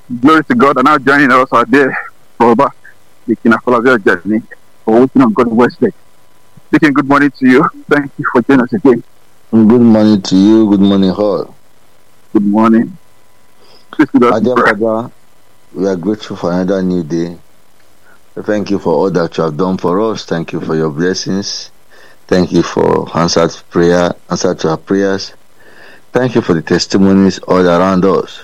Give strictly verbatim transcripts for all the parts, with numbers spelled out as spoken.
Glory to God, and now joining us are there for the Kinafolavia journey for working on God Wednesday. Speaking good morning to you. Thank you for joining us again. Good morning to you. Good morning, all. Good morning. Please give us Our dear prayer. Father, we are grateful for another new day. Thank you for all that you have done for us. Thank you for your blessings. Thank you for answered prayer, answered to our prayers. Thank you for the testimonies all around us.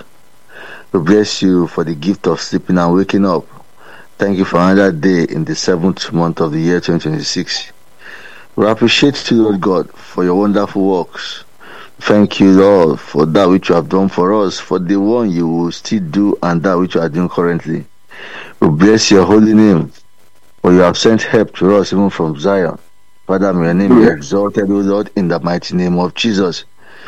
We bless you for the gift of sleeping and waking up. Thank you for another day in the seventh month of the year twenty twenty-six. We appreciate you, Lord God, for your wonderful works. Thank you, Lord, for that which you have done for us, for the one you will still do and that which you are doing currently. We bless your holy name, for you have sent help to us even from Zion. Father, may your name be exalted, O Lord, in the mighty name of Jesus.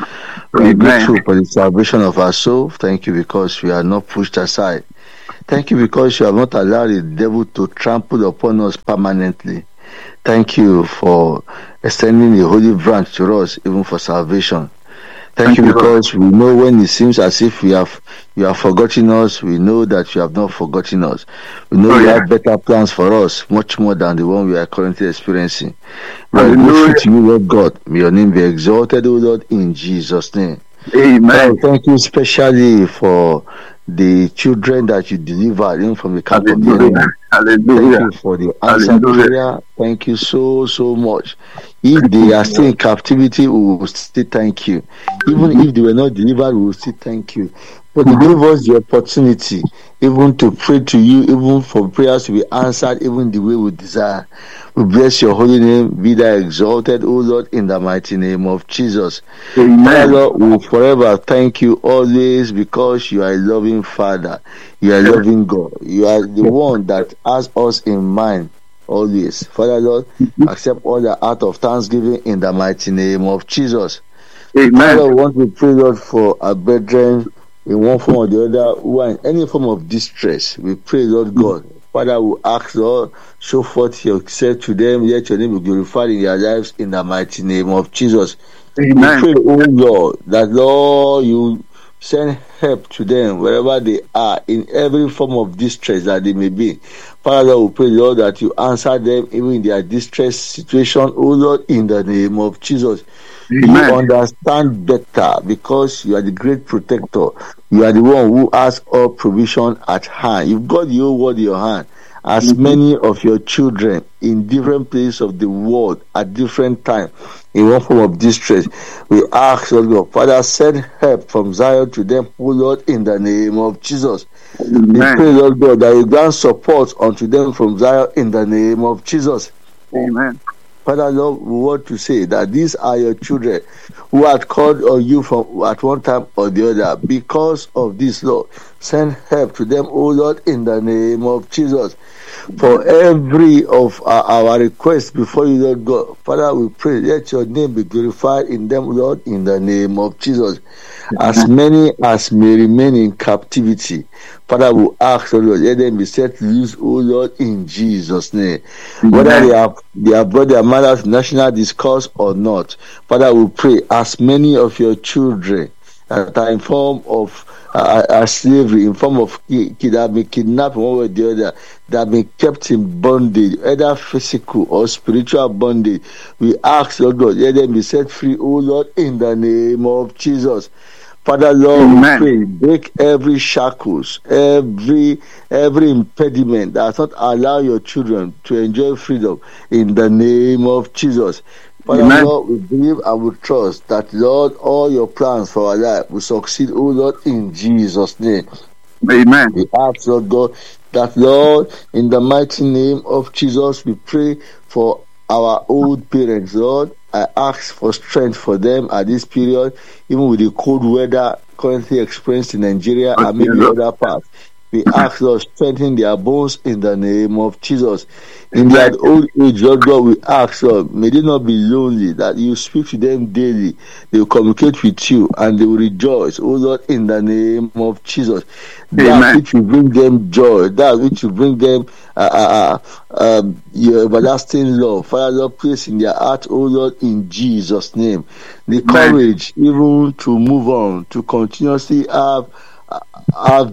We are Amen. grateful for the salvation of our soul. Thank you because we are not pushed aside. Thank you because you have not allowed the devil to trample upon us permanently. Thank you for extending the holy branch to us, even for salvation. Thank, Thank you because we know when it seems as if we have you have forgotten us, we know that you have not forgotten us. We know oh, you yeah. have better plans for us, much more than the one we are currently experiencing. We are grateful to you, Lord God. May your name be exalted, O Lord, in Jesus' name. Amen. So thank you especially for the children that you delivered in from the camp Hallelujah. of the enemy. Hallelujah. Thank you for the answered prayer. Thank you so, so much. If they are still in captivity, we will still thank you. Even if they were not delivered, we will still thank you. But you gave us the opportunity even to pray to you, even for prayers to be answered, even the way we desire. We bless your holy name. Be thou exalted, O Lord, in the mighty name of Jesus. Amen. Father, Lord, we will forever thank you always because you are a loving Father. You are a loving God. You are the one that has us in mind always. Father, Lord, accept all the act of thanksgiving in the mighty name of Jesus. Amen. Father, we want to pray, Lord, for our brethren in one form or the other who are in any form of distress. We pray, Lord God. Father, we ask, Lord, show forth yourself to them. Let your name be glorified in their lives in the mighty name of Jesus. Amen. We pray, oh Lord, that, Lord, you send help to them wherever they are in every form of distress that they may be. Father, Lord, we pray, Lord, that you answer them even in their distress situation, oh Lord, in the name of Jesus. Amen. You understand better because you are the great protector. You are the one who has all provision at hand. You've got the whole world in your hand. As mm-hmm. many of your children in different places of the world at different times in one form of distress, we ask, Lord God, Father, send help from Zion to them, O Lord, in the name of Jesus. Amen. We pray, Lord God, that you grant support unto them from Zion in the name of Jesus. Amen. Father, Lord, we want to say that these are your children who had called on you from at one time or the other. Because of this, Lord, send help to them, O Lord, in the name of Jesus. For every of our, our requests before you, Lord God, Father, we pray, let your name be glorified in them, Lord, in the name of Jesus. As many as may remain in captivity, Father, we ask, O Lord, let them be set loose, O Lord, in Jesus' name. Amen. Whether they have they have brought their mothers to national discourse or not, Father, we pray, as many of your children that are in form of uh, uh, slavery, in form of kid that have been kidnapped one way or the other, that have been kept in bondage, either physical or spiritual bondage, we ask, Lord God, let them be set free, O Lord, in the name of Jesus. Father, Lord, Amen. We pray, break every shackles, every every impediment that does not allow your children to enjoy freedom in the name of Jesus. Father, Amen. Lord, we believe and we trust that, Lord, all your plans for our life will succeed, oh Lord, in Jesus' name. Amen. We ask, Lord God, that, Lord, in the mighty name of Jesus, we pray for our old parents, Lord. I ask for strength for them at this period, even with the cold weather currently experienced in Nigeria okay, and maybe Lord. Other parts. We ask, Lord, strengthen their bones in the name of Jesus. In their old age, Lord God, we ask, Lord, may they not be lonely, that you speak to them daily. They will communicate with you and they will rejoice, oh Lord, in the name of Jesus. Amen. That which will bring them joy, that which will bring them uh, uh, uh, um, your everlasting love. Father, Lord, place in their heart, oh Lord, in Jesus' name. The Amen. Courage, even to move on, to continuously have, have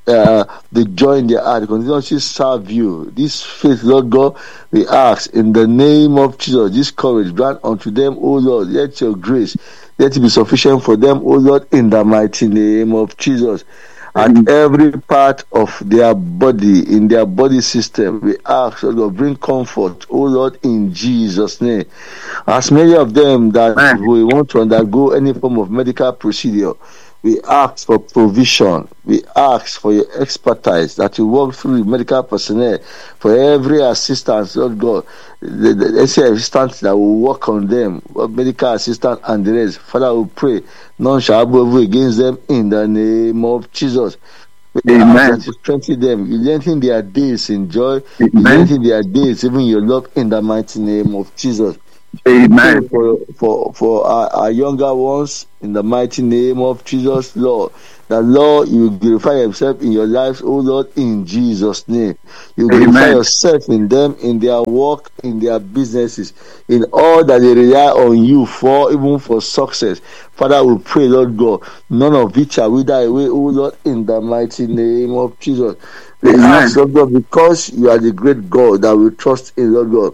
uh, the joy in their heart, continuously serve you. This faith, Lord God, we ask in the name of Jesus, this courage grant unto them, O Lord. Let your grace, let it be sufficient for them, O Lord, in the mighty name of Jesus. And every part of their body, in their body system, we ask, O Lord, bring comfort, O Lord, in Jesus' name. As many of them that Amen. we want to undergo any form of medical procedure, we ask for provision. We ask for your expertise that you work through the medical personnel for every assistance, Lord God. The, the, the assistants that will work on them, medical assistant and the rest. Father, we pray, none shall be able against them in the name of Jesus. We Amen. ask that you strengthen them. You lengthen their days in joy. You Amen. lengthen their days, even your love, in the mighty name of Jesus. Amen. For, for, for our, our younger ones, in the mighty name of Jesus, Lord, that Lord, you glorify yourself in your lives, oh Lord, in Jesus' name. You glorify Amen. yourself in them, in their work, in their businesses, in all that they rely on you for, even for success. Father, we pray, Lord God, none of it shall wither away, oh Lord, in the mighty name of Jesus. We Amen. ask, Lord God, because you are the great God that we trust in, Lord God.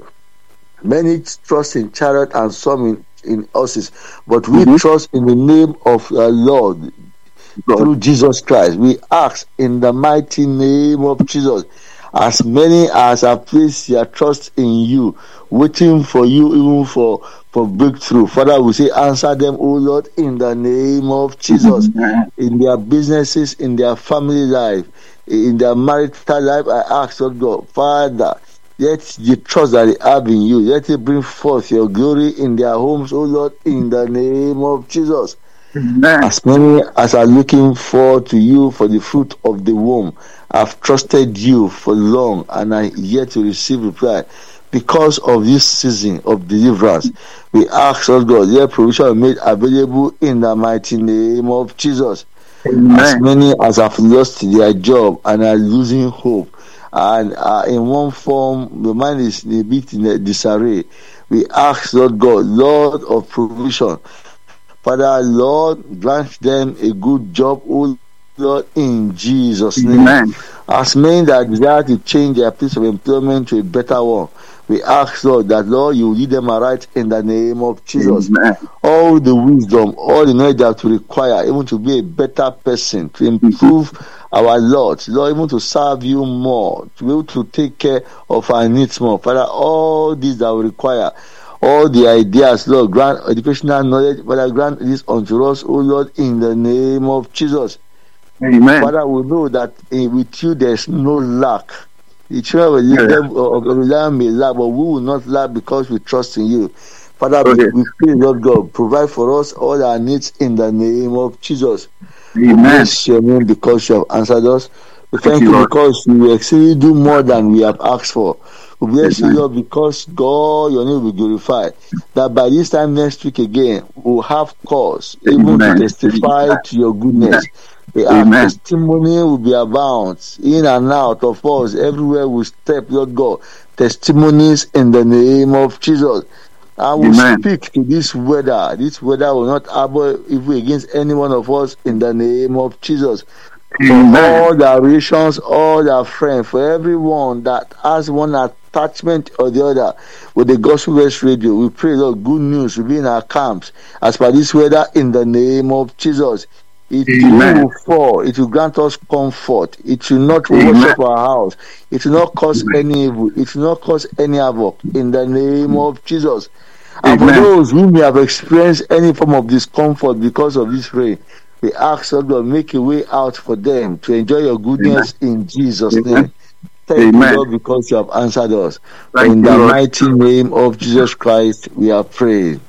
Many trust in chariot and some in, in horses, but we Mhm. trust in the name of our Lord God. through Jesus Christ. We ask in the mighty name of Jesus, as many as have placed their trust in you, waiting for you even for, for breakthrough. Father, we say, answer them, O Lord, in the name of Jesus. Amen. In their businesses, in their family life, in their marital life, I ask, Lord God, Father, let the trust that they have in you, let it bring forth your glory in their homes, O Lord, in the name of Jesus. Amen. As many as are looking forward to you for the fruit of the womb, have trusted you for long and are yet to receive reply. Because of this season of deliverance, we ask, Lord God, let provision be made available in the mighty name of Jesus. As Amen. many as have lost their job and are losing hope, and uh, in one form the mind is a bit in a disarray, we ask, Lord God, Lord of provision, Father, Lord, grant them a good job, oh Lord, in Jesus' name. Amen. As many that desire to change their place of employment to a better one, we ask, Lord, that, Lord, you lead them aright in the name of Jesus. Amen. All the wisdom, all the knowledge that we require, even to be a better person, to improve our Lord, Lord, even to serve you more, to be able to take care of our needs more. Father, all these that we require, all the ideas, Lord, grant educational knowledge, Father, grant this unto us, oh Lord, in the name of Jesus. Amen. Father, we know that uh, with you there's no lack. The children Yeah. of the may lack, but we will not lack because we trust in you. Father, Oh, we, yes. we pray, Lord God, provide for us all our needs in the name of Jesus. We Amen. bless your name because you have answered us. We Thank thank you, you Lord. because you exceedingly do more than we have asked for. We bless you, Amen. Lord, because God, your name will be glorified. That by this time next week again, we'll have cause even to Amen. testify to your goodness. We ask Amen. testimony will be abound in and out of us everywhere we step, Lord God. Testimonies in the name of Jesus. I will Amen. speak to this weather. This weather will not harbor evil against any one of us in the name of Jesus. For Amen. all their relations, all their friends, for everyone that has one attachment or the other with the Gospel West Radio, we pray, Lord, good news will be in our camps as per this weather in the name of Jesus. It Amen. will fall. It will grant us comfort. It will not Amen. wash up our house. It will not cause any evil. It will not cause any havoc in the name of Jesus. And for Amen. those who may have experienced any form of discomfort because of this rain, we ask, Lord God, make a way out for them to enjoy your goodness in Jesus' Amen. name. Thank you, Amen. Lord, because you have answered us. For Thank in you, the Lord. mighty name of Jesus Christ, we are praying.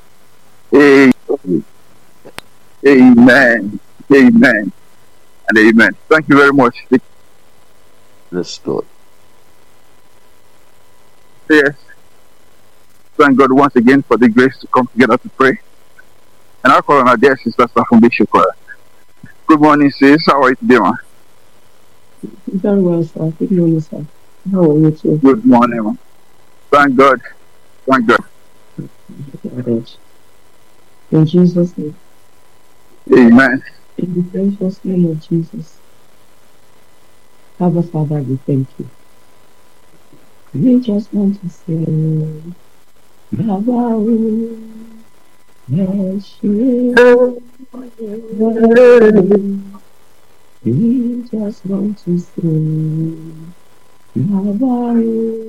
Amen. Amen. Amen. And amen. Thank you very much. Let's go. Yes. Thank God once again for the grace to come together to pray. And I'll call on our dear sister from Bishop. Good morning, sis. How are you today, man? Very well, sir. Good morning, sir. How are you too? Good morning, man. Thank God. Thank God. In Jesus' name. Amen. In the precious name of Jesus. Abba Father, we thank you. We just want to say, Baba, yes, you. We just want to say, Baba,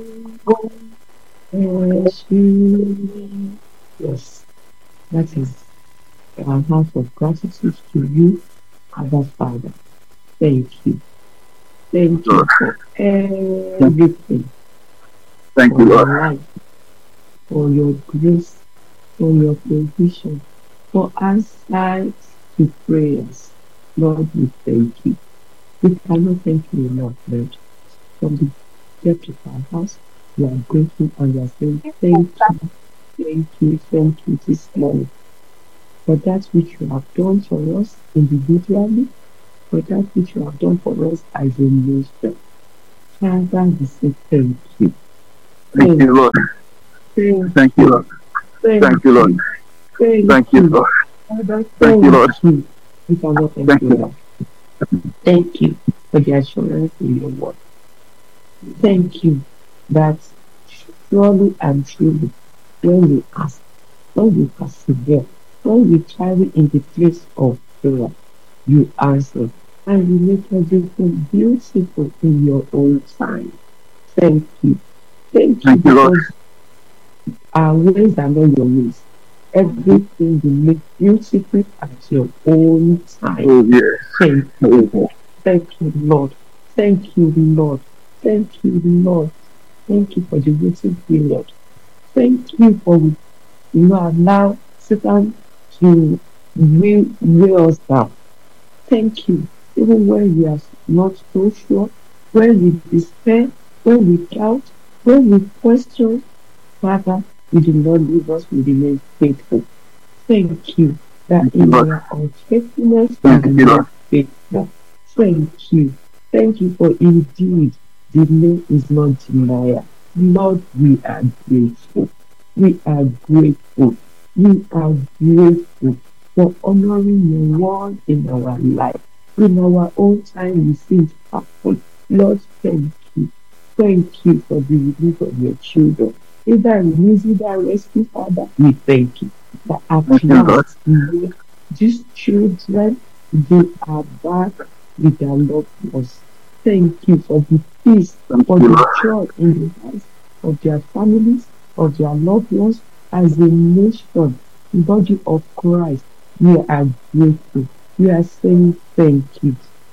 yes, you. Yes, that is our heart of gratitude to you, Abba Father. Thank you. Thank you Lord. for everything, Thank for you, your Lord. life, for your grace, for your provision, for answers to prayers. Lord, we thank you. We cannot thank you enough, Lord. From the depth of our hearts, we are grateful and we are saying thank you, thank you, thank you this morning for that which you have done for us individually, for that which you have done for us as a nation. Father, we say thank you. Thank Thank you, Lord. you, Thank you, Lord. thank Thank you, Lord. you, thank Thank you, you. Lord. Father, Thank you, thank Lord. you. We cannot thank Thank you you. enough. Thank you for the assurance in your word. Thank you that surely and truly, when we ask, when we persevere, when we tarry in the place of prayer, you answer. And you make everything beautiful in your own time. Thank you. Thank you Thank you, Lord. because our ways are not your ways. Everything you make beautiful at your own time. Oh, yes. Thank Oh, you. Thank you, Lord. Thank you, Lord. Thank you, Lord. Thank you for the waiting period. Thank you for you know allow Satan to weigh, weigh us down. Thank you. Even when we are not so sure, when we despair, when we doubt, when we question, Father, you do not leave us, we remain faithful. Thank you that thank you, in Lord. our unfaithfulness we Thank you, Lord. remain faithful. Thank you. Thank you for indeed delay is not denial. Lord, we are grateful. We are grateful. We are grateful for honoring your word in our life. In our own time, we see it happen. Lord, thank you. Thank you for the release of your children. Either release, either rescue, Father, we thank you that at Thank you, Lord. last, Lord, these children, they are back with their loved ones. Thank you for the peace, Thank for you, the Lord. joy in the lives of their families, of their loved ones, as a nation, body of Christ. We are grateful. We are saying thank you.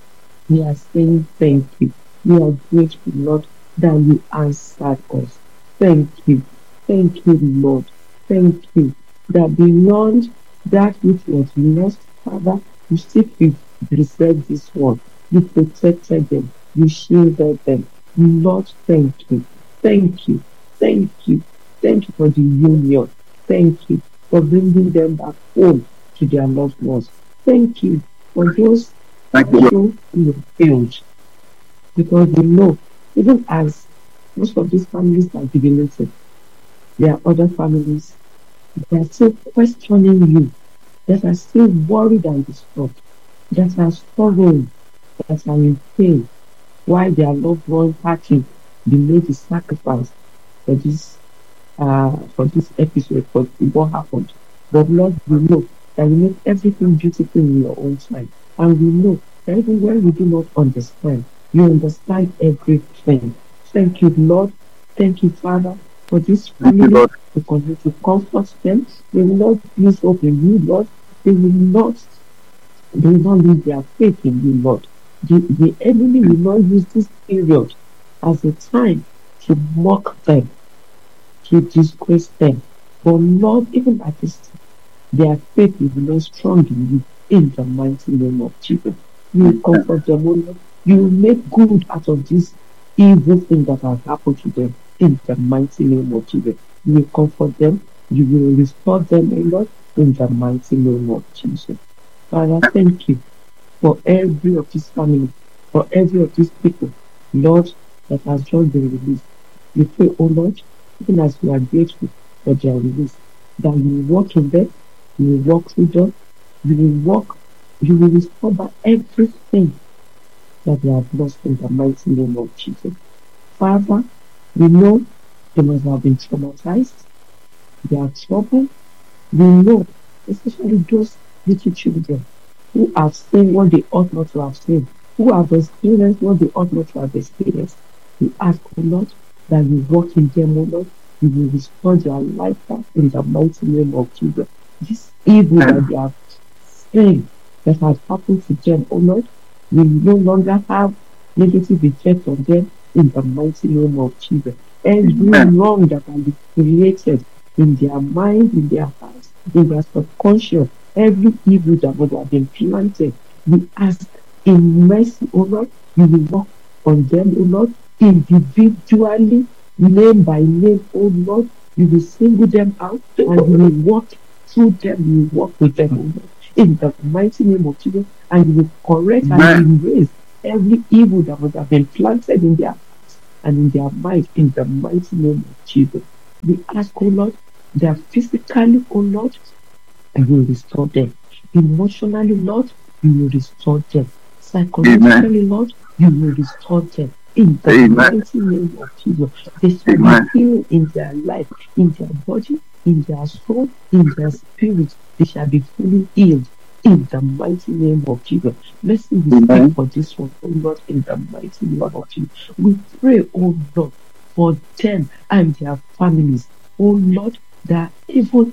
We are saying thank you. We are grateful, Lord, that you answered us. Thank you. Thank you, Lord. Thank you that beyond that which was lost, Father, you still preserved this one. You protected them. You shielded them. Lord, thank you. Thank you. Thank you. Thank you for the union. Thank you for bringing them back home to their loved ones. Thank you for those Thank you, Lord. also you know, failed because we know even as most of these families are jubilated, there are other families that are still questioning you, that are still worried and disturbed, that are struggling, that are in pain, why their loved one party they made the sacrifice for this uh for this episode, for what happened. But Lord, we know that you make everything beautiful in your own time. And we know that even when we do not understand, you understand everything. Thank you, Lord. Thank you, Father, for this Thank you, family. Lord. We continue to comfort them. They will not lose hope in you, Lord. They will not they will not lose their faith in you, Lord. The, the enemy will not use this period as a time to mock them, to disgrace them. But Lord, even at this time, their faith will remain strong in you in the mighty name of Jesus. You will comfort them, O Lord. You will make good out of this evil thing that has happened to them in the mighty name of Jesus. You will comfort them. You will restore them, O Lord, in the mighty name of Jesus. Father, thank you for every of this family, for every of these people, Lord, that has just been released. We pray, oh Lord, even as we are grateful for their release, that you will walk in them, you will walk through them, you will walk, you will restore back everything that they have lost in the mighty name of Jesus. Father, we know they must have been traumatized, they are troubled. We know, especially those little children who have seen what they ought not to have seen, who have experienced what they ought not to have experienced. We ask, O Lord, that you work in them, O Lord. You will restore their life back in the mighty name of Jesus. This evil that they have seen that has happened to them, O Lord, we no longer have negative effect on them in the mighty name of Jesus. Every wrong that can be created in their mind, in their hearts, in their subconscious, every evil that would have been planted, we ask in mercy, O Lord, you will work on them, O Lord, individually, name by name, O Lord, you will single them out and you will walk through them, you will walk with them, O Lord, in the mighty name of Jesus, and you will correct and erase every evil that would have been planted in their hearts and in their mind, in the mighty name of Jesus. We ask, O Lord, that physically, O Lord, you will restore them. Emotionally, Lord, you will restore them. Psychologically, Amen. Lord, you will restore them. In the Amen. Mighty name of Jesus, they shall be healed in their life, in their body, in their soul, in their spirit. They shall be fully healed. In the mighty name of Jesus. Let's see we speak for this one, oh Lord, in the mighty name of Jesus. We pray, oh Lord, for them and their families. Oh Lord, that even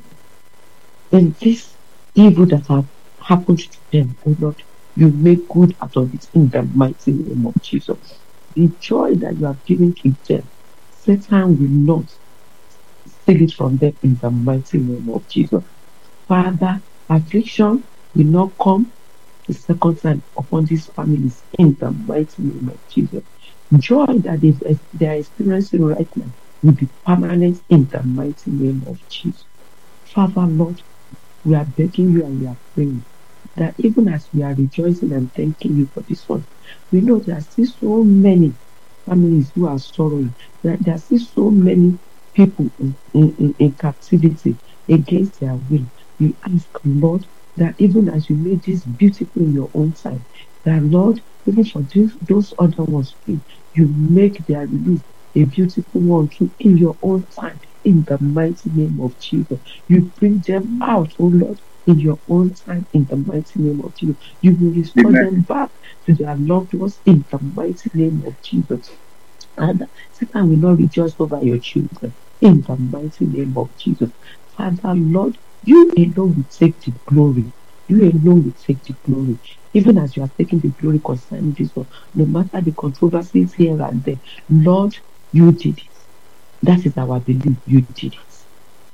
in this evil that have happened to them, oh Lord, you make good out of it in the mighty name of Jesus. The joy that you have given to them, Satan will not steal it from them in the mighty name of Jesus. Father, affliction will not come the second time upon these families in the mighty name of Jesus. Joy that they, they are experiencing right now will be permanent in the mighty name of Jesus. Father, Lord, we are begging you and we are praying that even as we are rejoicing and thanking you for this one, we know there are still so many families who are sorrowing. There, there are still so many people in, in, in, in captivity against their will. We ask, Lord, that even as you made this beautiful in your own time, that Lord, even for this, those other ones too, you make their release a beautiful one too in your own time, in the mighty name of Jesus. You bring them out, oh Lord, in your own time, in the mighty name of Jesus. You will restore Amen. Them back to their loved ones in the mighty name of Jesus. And Satan will not rejoice over your children in the mighty name of Jesus. Father, Lord, you alone will take the glory. You alone will take the glory. Even as you are taking the glory concerning this one, no matter the controversies here and there, Lord, you did it. That is our belief. You did it.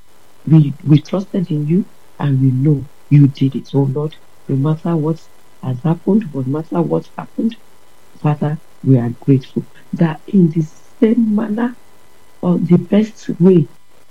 We we trusted in you and we know you did it. So Lord, no matter what has happened, no matter what happened, Father, we are grateful that in the same manner or the best way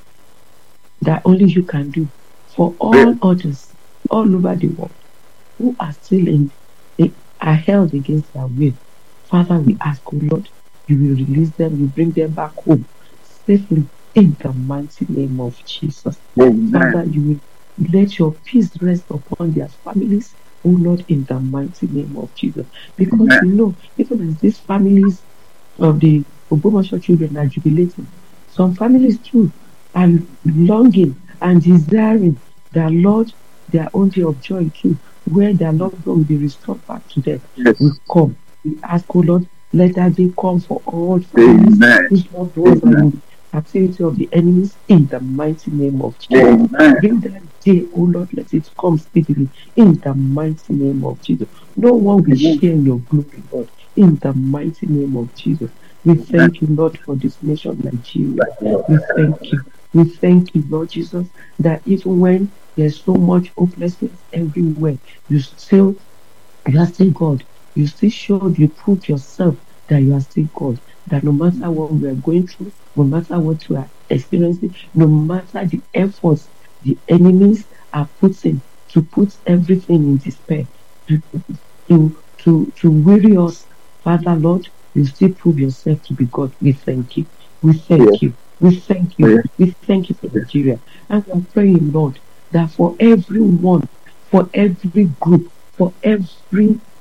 that only you can do for all others all over the world who are still in, in are held against their will. Father, we ask, oh Lord, you will release them, you bring them back home safely in the mighty name of Jesus. Amen. Father, you will let your peace rest upon their families, oh Lord, in the mighty name of Jesus. Because Amen. You know, even as these families of the Obomoso children are jubilating, some families too are longing and desiring that, Lord, their own day of joy too, where their loved one will be restored back to them, yes. will come. We ask, oh Lord, let that day come for all families whose loved ones are in the captivity of the enemies in the mighty name of Jesus. Amen. Bring that day, oh Lord, let it come speedily in the mighty name of Jesus. No one will Amen. Share your glory, Lord, in the mighty name of Jesus. We thank you, Lord, for this nation, Nigeria. We thank you. We thank you, Lord Jesus, that even when there's so much hopelessness everywhere, you still, you are still God. You still showed, you proved yourself that you are still God. That no matter what we are going through, no matter what we are experiencing, no matter the efforts the enemies are putting to put everything in despair, to to to, to weary us, Father, Lord, you still prove yourself to be God. We thank you. We thank yeah. you. We thank you. Yeah. We thank you for Nigeria. And we are praying, Lord, that for everyone, for every group, for every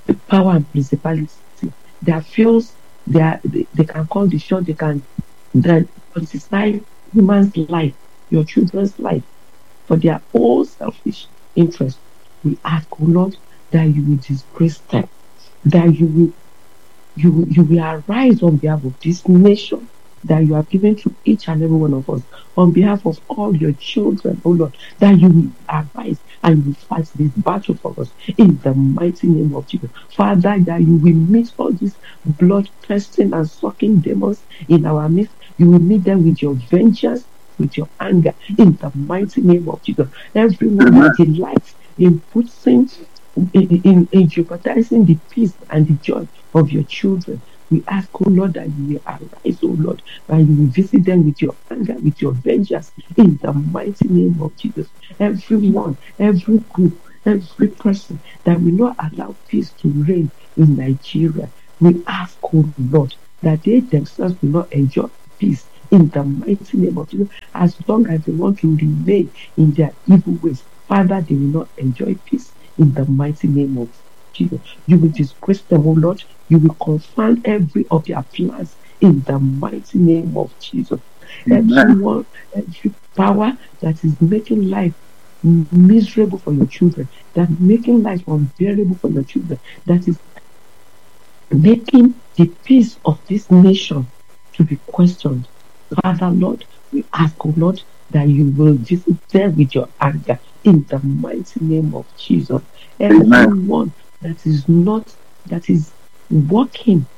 power and principality that feels they, are, they, they can call the shot, they can then politicize human's life, your children's life, for their own selfish interest. We ask, oh Lord, that you will disgrace them, that you will you will, you will arise on behalf of this nation that you have given to each and every one of us, on behalf of all your children, oh Lord, that you will arise and you will fight this battle for us in the mighty name of Jesus. Father, that you will meet all these blood-thirsting and sucking demons in our midst. You will meet them with your vengeance, with your anger, in the mighty name of Jesus. Everyone that delights in putting, in, in, in jeopardizing the peace and the joy of your children, we ask, oh Lord, that you will arise, oh Lord, and you will visit them with your anger, with your vengeance, in the mighty name of Jesus. Everyone, every group, every person that will not allow peace to reign in Nigeria, we ask, oh Lord, that they themselves will not enjoy peace in the mighty name of Jesus. As long as they want to remain in their evil ways, Father, they will not enjoy peace in the mighty name of Jesus. You will disgrace them, oh Lord. You will confirm every of their plans in the mighty name of Jesus. Everyone, every power that is making life miserable for your children, that making life unbearable for your children, that is making the peace of this nation to be questioned. Father, Lord, we ask, oh Lord, that you will visit them with your anger in the mighty name of Jesus. Everyone that is not, that is working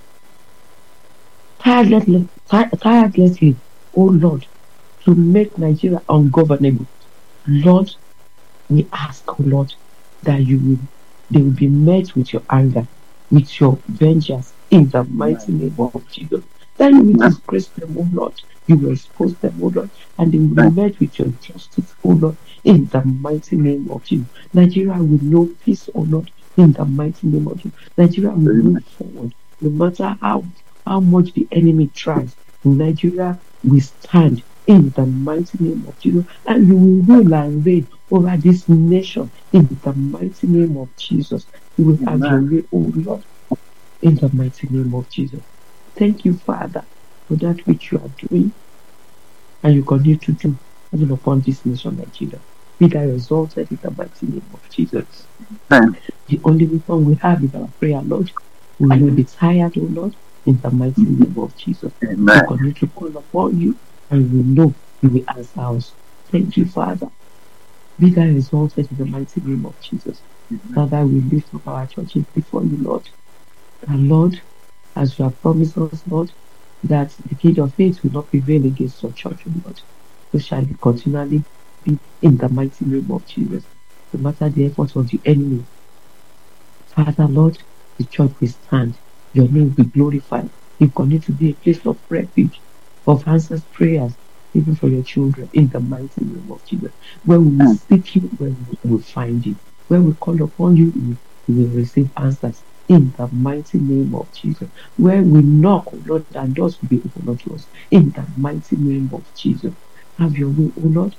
tirelessly, tirelessly, oh Lord, to make Nigeria ungovernable, Lord, we ask, oh Lord, that you will, they will be met with your anger, with your vengeance in the mighty name of Jesus. That you will disgrace them, oh Lord. You will expose them, oh Lord, and they will be met with your justice, oh Lord, in the mighty name of Jesus. Nigeria will know peace, oh Lord, in the mighty name of Jesus. Nigeria will move forward, no matter how, how much the enemy tries. Nigeria will stand in the mighty name of Jesus, and you will rule and reign over this nation in the mighty name of Jesus. You will have your way, oh Lord, in the mighty name of Jesus. Thank you, Father, for that which you are doing and you continue to do even upon this nation, Nigeria. Be thou exalted in the mighty name of Jesus. Amen. The only weapon we have is our prayer, Lord. We will not be tired, O Lord, in the mighty name of Jesus. Amen. We continue to call upon you and we know you will answer us. Thank you, Father. Be thou exalted in the mighty name of Jesus. Amen. Father, we lift up our churches before you, Lord. And Lord, as you have promised us, Lord, that the gate of faith will not prevail against your church, Lord. So shall it continually be in the mighty name of Jesus. No matter the efforts of the enemy, Father, Lord, the church will stand. Your name will be glorified. You continue to be a place of refuge, of answers prayers, even for your children, in the mighty name of Jesus. Where we will seek you, where we will find you. Where we call upon you, we will receive answers. In the mighty name of Jesus. Where we knock, oh Lord, and doors will be opened unto us. In the mighty name of Jesus. Have your way, oh Lord.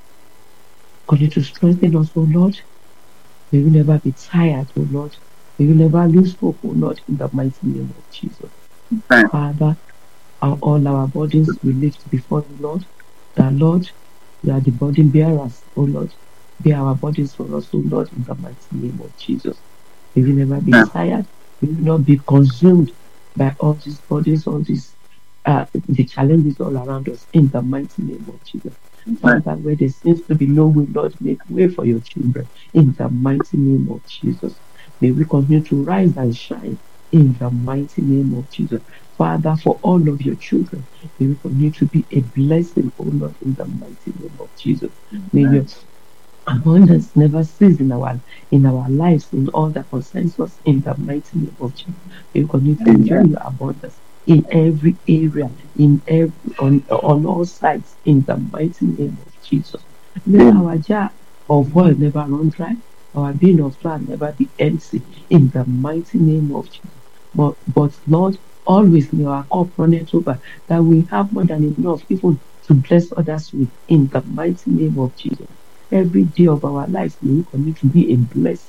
Continue to strengthen us, oh Lord. May we never be tired, oh Lord. May we never lose hope, oh Lord, in the mighty name of Jesus. Amen. Father, our, all our bodies we lift before you, Lord. That, Lord, we are the burden bearers, oh Lord. Bear our bodies for us, oh Lord, in the mighty name of Jesus. May we never be tired. We will not be consumed by all these bodies, all these uh, the challenges all around us. In the mighty name of Jesus, Father, where there seems to be no way, Lord, make way for your children. In the mighty name of Jesus, may we continue to rise and shine. In the mighty name of Jesus, Father, for all of your children, may we continue to be a blessing, oh Lord, in the mighty name of Jesus. May your abundance never cease in our in our lives, in all that concerns us, in the mighty name of Jesus. May we continue to enjoy your abundance in every area, in every on on all sides, in the mighty name of Jesus. May our jar of oil never run dry, our bin of flour never be empty, in the mighty name of Jesus. But but Lord, always may our cup runneth over, that we have more than enough even to bless others with, in the mighty name of Jesus. Every day of our lives, may we continue to be a blessing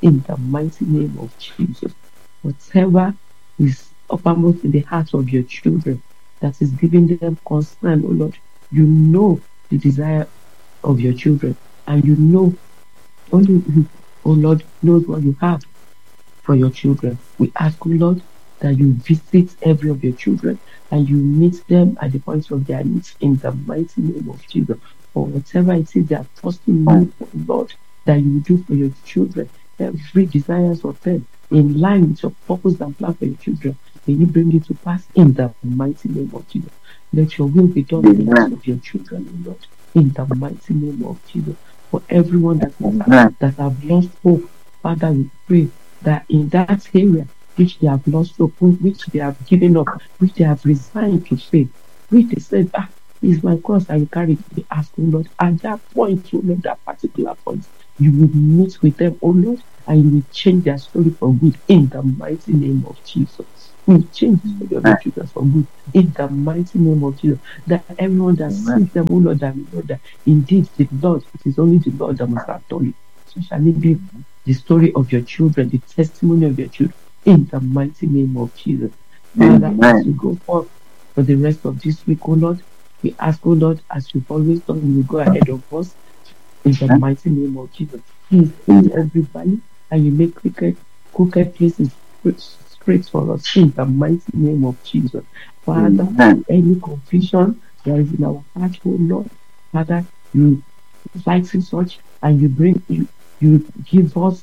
in the mighty name of Jesus. Whatever is uppermost in the heart of your children that is giving them concern, oh Lord, you know the desire of your children, and you know only you, oh Lord, knows what you have for your children. We ask, oh Lord, that you visit every of your children and you meet them at the point of their needs in the mighty name of Jesus. For whatever it is they are trusting you, oh Lord, that you will do for your children, every desires of them in line with your purpose and plan for your children, may you bring it to pass in the mighty name of Jesus. Let your will be done in the lives of your children, oh Lord, in the mighty name of Jesus. For everyone that has, that have lost hope, Father, we pray that in that area which they have lost hope, which they have given up, which they have resigned to faith, which they said, ah, is my cross I will carry, they ask, oh Lord, at that point, oh Lord, that particular point, you will meet with them, oh Lord, and you will change their story for good in the mighty name of Jesus. You will change the story of your children for good in the mighty name of Jesus. That everyone that sees them, oh Lord, that we know that indeed the Lord, it is only the Lord that must have done it. So shall it be the story of your children, the testimony of your children, in the mighty name of Jesus. Father, Amen. as we go forth for the rest of this week, oh Lord, we ask, oh Lord, as you've always done, you will go ahead of us in the mighty name of Jesus. Please fill every valley and you make crooked, crooked places straight for us in the mighty name of Jesus. Father, Amen. any confusion that is in our heart, oh Lord, Father, you lighten such and you bring you you give us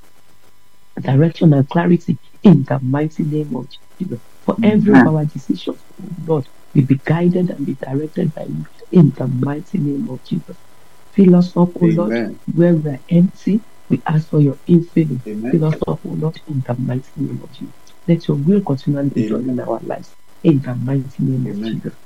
direction and clarity in the mighty name of Jesus. For every of our decisions, oh Lord, we be guided and be directed by you in the mighty name of Jesus. Fill us up, oh Lord, Amen. where we are empty. We ask for your infilling. Amen. Fill us up, oh Lord, in the mighty name of Jesus. Let your will continually be done in our lives in the mighty name of Amen. Jesus.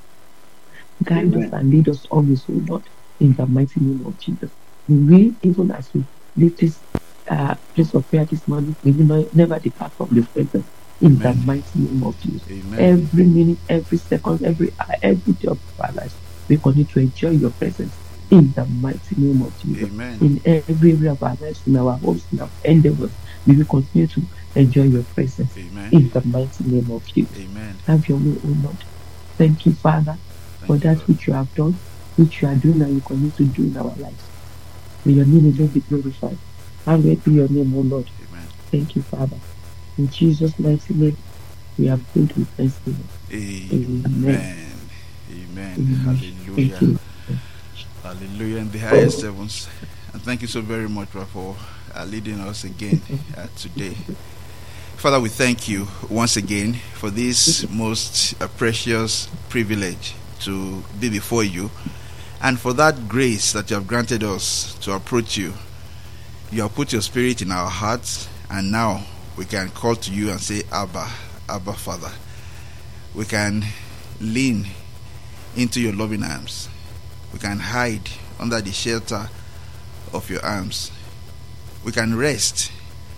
Guide Amen. us and lead us always, oh Lord, in the mighty name of Jesus. We, even as we leave this uh, place of prayer this morning, we will not, never depart from the presence in the Amen. mighty name of Jesus. Amen. Every minute, every second, every hour, every day of our lives, we continue to enjoy your presence in the mighty name of Jesus. Amen. In every area of our lives, in our homes, in our endeavors, we will continue to enjoy your presence Amen. in the mighty name of Jesus. Amen. Have your way, O Lord. Thank you, Father, Thank for you, that Lord. which you have done, which you are doing, and you continue to do in our lives. May your name alone be glorified. Hallowed be your name, O Lord. Amen. Thank you, Father. In Jesus' mighty name, we have prayed with thanksgiving. Amen. Amen. Amen. Amen. Thank Hallelujah. you. Hallelujah in the highest heavens. And thank you so very much, Lord, for uh, leading us again uh, today. Father, we thank you once again for this most uh, precious privilege to be before you, and for that grace that you have granted us to approach you. You have put your spirit in our hearts, and now we can call to you and say, Abba, Abba, Father. We can lean into your loving arms. We can hide under the shelter of your arms. We can rest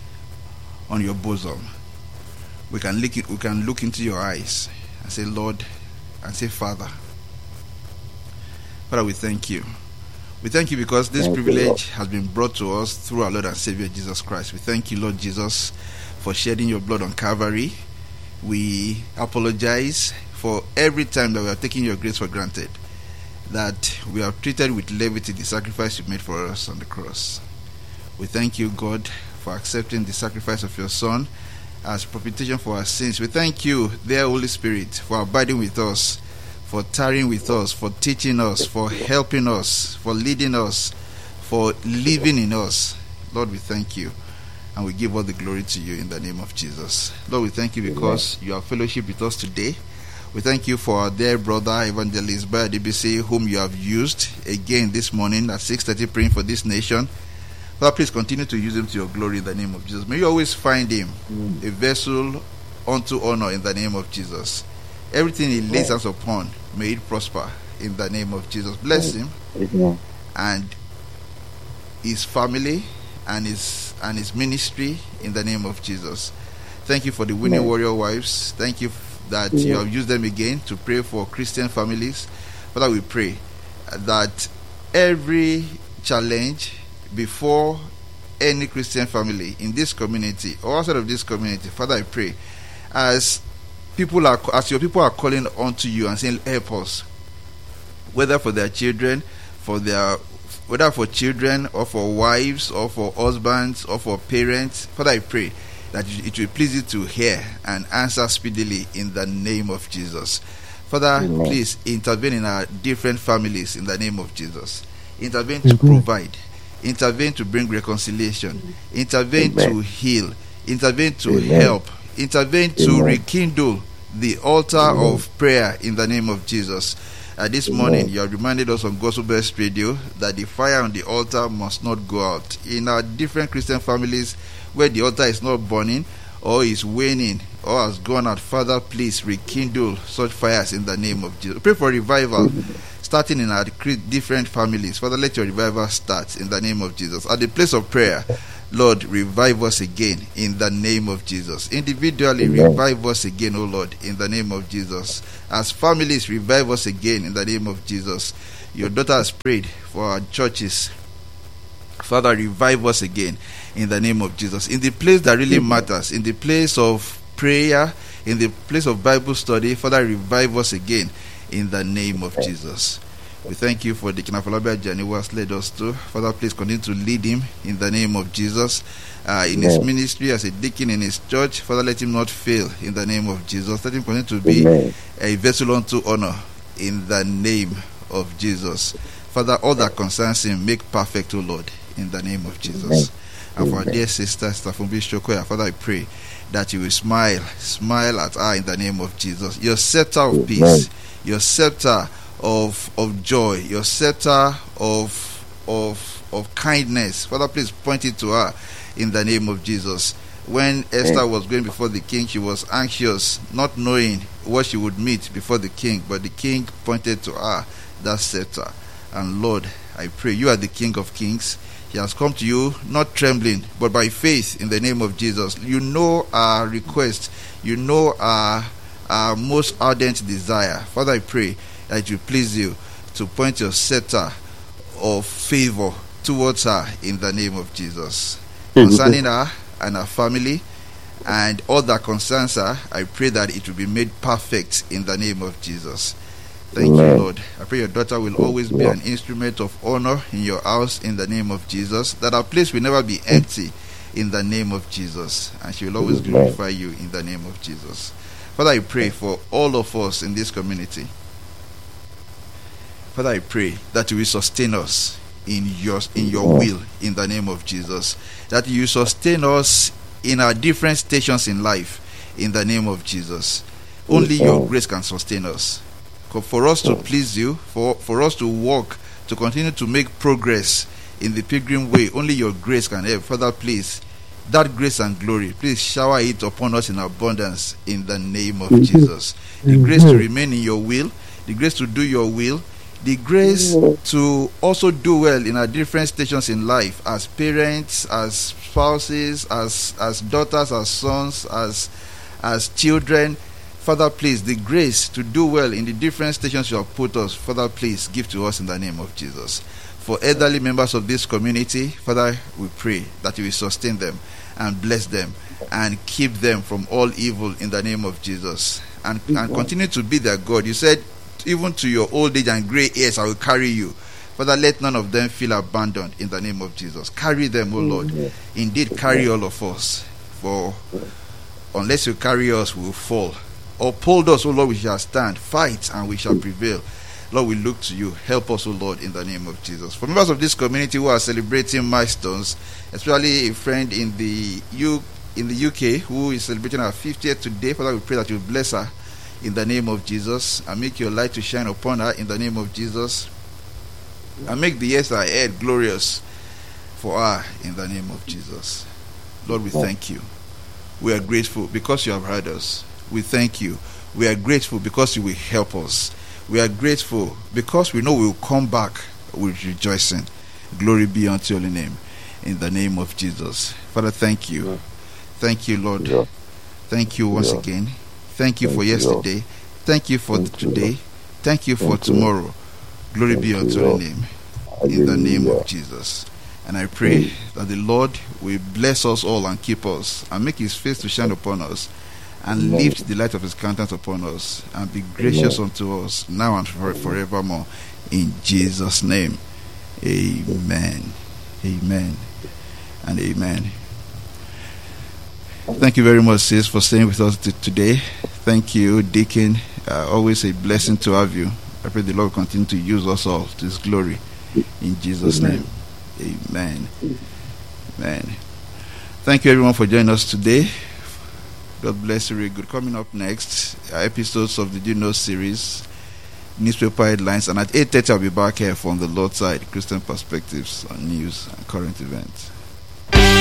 on your bosom. We can look, we can look into your eyes and say, Lord, and say, Father. Father, we thank you. We thank you because this Thank you, privilege Lord. has been brought to us through our Lord and Savior Jesus Christ. We thank you, Lord Jesus, for shedding your blood on Calvary. We apologize for every time that we are taking your grace for granted, that we have treated with levity the sacrifice you made for us on the cross. We thank you, God, for accepting the sacrifice of your Son as propitiation for our sins. We thank you, dear Holy Spirit, for abiding with us, for tarrying with us, for teaching us, for helping us, for leading us, for living in us. Lord, we thank you, and we give all the glory to you in the name of Jesus. Lord, we thank you because you have fellowship with us today. We thank you for our dear brother, Evangelist Bayo D B C, whom you have used again this morning at six thirty, praying for this nation. Lord, please continue to use him to your glory in the name of Jesus. May you always find him a vessel unto honor in the name of Jesus. Everything he lays hands upon, may it prosper in the name of Jesus. Bless him and his family and his and his ministry in the name of Jesus. Thank you for the Winning Warrior Wives. Thank you that you have used them again to pray for Christian families. Father, we pray that every challenge before any Christian family in this community or outside of this community, Father, I pray, as people are, as your people are calling unto you and saying, help us, whether for their children, for their, whether for children or for wives or for husbands or for parents, Father, I pray that it will please you to hear and answer speedily in the name of Jesus. Father, Amen. Please intervene in our different families in the name of Jesus. Intervene to Amen. Provide. Intervene to bring reconciliation. Intervene Amen. To heal. Intervene to Amen. Help. Intervene to Amen. Rekindle the altar Amen. Of prayer in the name of Jesus. Uh, this Amen. Morning, you have reminded us on Gospel Best Radio that the fire on the altar must not go out. In our different Christian families where the altar is not burning or is waning or has gone out, Father, please rekindle such fires in the name of Jesus. Pray for revival starting in our different families. Father, let your revival start in the name of Jesus. At the place of prayer, Lord, revive us again in the name of Jesus. Individually, Amen. Revive us again, O Lord, in the name of Jesus. As families, revive us again in the name of Jesus. Your daughter has prayed for our churches. Father, revive us again in the name of Jesus. In the place that really matters, in the place of prayer, in the place of Bible study, Father, revive us again in the name of Jesus. We thank you for the Kinafalabia journey who has led us to. Father, please continue to lead him in the name of Jesus. Uh, in Amen. His ministry as a deacon in his church, Father, let him not fail in the name of Jesus. Let him continue to be Amen. A vessel unto honor in the name of Jesus. Father, all that concerns him, make perfect, O Lord, in the name of Jesus. Amen. And for our dear sister, Stafumbi Shokoya, Father, I pray that you will smile, smile at her in the name of Jesus. Your scepter of peace, your scepter of of joy, your scepter of of of kindness, Father, please point it to her in the name of Jesus. When Esther was going before the king, she was anxious, not knowing what she would meet before the king, but the king pointed to her that scepter. And Lord, I pray, you are the King of Kings. He has come to you not trembling, but by faith in the name of Jesus. You know our request. You know our, our most ardent desire. Father, I pray that you please you to point your scepter of favor towards her in the name of Jesus. Concerning her and her family and all that concerns her, I pray that it will be made perfect in the name of Jesus. Thank Amen. You, Lord. I pray your daughter will always be an instrument of honor in your house in the name of Jesus, that our place will never be empty in the name of Jesus, and she will always glorify you in the name of Jesus. Father, I pray for all of us in this community. Father, I pray that you will sustain us in your, in your will in the name of Jesus, that you sustain us in our different stations in life in the name of Jesus. Only your grace can sustain us. For us to please you, for, for us to walk, to continue to make progress in the pilgrim way, only your grace can help. Father, please, that grace and glory, please shower it upon us in abundance in the name of Jesus. The grace to remain in your will, the grace to do your will, the grace to also do well in our different stations in life, as parents, as spouses, as as daughters, as sons, as as children. Father, please, the grace to do well in the different stations you have put us, Father, please give to us in the name of Jesus. For elderly members of this community, Father, we pray that you will sustain them and bless them and keep them from all evil in the name of Jesus, and, and continue to be their God. You said, even to your old age and gray hairs, I will carry you. Father, let none of them feel abandoned in the name of Jesus. Carry them, O Lord. Indeed, carry all of us. For unless you carry us, we will fall. Uphold us, O Lord, we shall stand. Fight, and we shall prevail. Lord, we look to you. Help us, O Lord, in the name of Jesus. For members of this community who are celebrating milestones, especially a friend in the U in the U K who is celebrating her fiftieth today, Father, we pray that you bless her in the name of Jesus, and make your light to shine upon her in the name of Jesus, and make the years ahead glorious for her in the name of Jesus. Lord, we thank you. We are grateful because you have heard us. We thank you. We are grateful because you will help us. We are grateful because we know we will come back with rejoicing. Glory be unto your name. In the name of Jesus. Father, thank you. Thank you, Lord. Thank you once again. Thank you for yesterday. Thank you for today. Thank you for tomorrow. Glory be unto your name. In the name of Jesus. And I pray that the Lord will bless us all and keep us and make his face to shine upon us and Amen. lift the light of his countenance upon us and be gracious Amen. unto us now and for, forevermore. In Jesus' name, amen. Amen and amen. Thank you very much, sis, for staying with us t- today. Thank you, Deacon. Uh, always a blessing to have you. I pray the Lord continue to use us all to his glory. In Jesus' Amen. name, amen. Amen. Thank you, everyone, for joining us today. God bless you. Really good. Coming up next, are episodes of the Do You Know series, newspaper headlines, and at eight thirty I'll be back here from the Lord's Side, Christian Perspectives on news and current events.